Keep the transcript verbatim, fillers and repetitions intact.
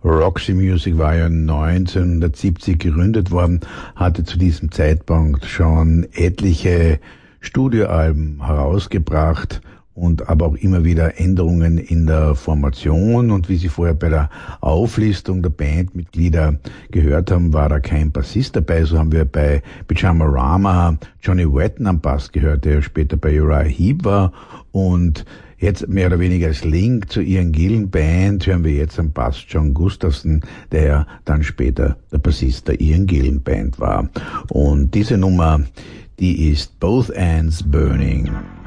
Roxy Music war ja neunzehnhundertsiebzig gegründet worden, hatte zu diesem Zeitpunkt schon etliche Studioalben herausgebracht und aber auch immer wieder Änderungen in der Formation. Und wie Sie vorher bei der Auflistung der Bandmitglieder gehört haben, war da kein Bassist dabei. So haben wir bei Pyjamarama Johnny Wetton am Bass gehört, der später bei Uriah Heep war. Und jetzt mehr oder weniger als Link zu Ian Gillan Band hören wir jetzt am Bass John Gustafson, der dann später der Bassist der Ian Gillan Band war. Und diese Nummer, die ist Both Ends Burning.